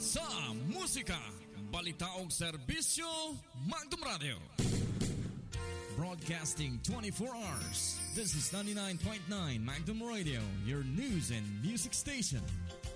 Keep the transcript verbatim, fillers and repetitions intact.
sa musika, balita o serbisyo, Magdum Radio. Broadcasting twenty-four hours. This is ninety-nine point nine Magdum Radio, your news and music station.